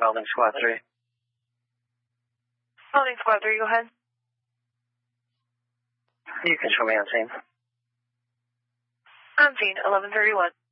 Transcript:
Welding Squad 3. Welding Squad 3, go ahead. You can show me on scene. On scene, 1131.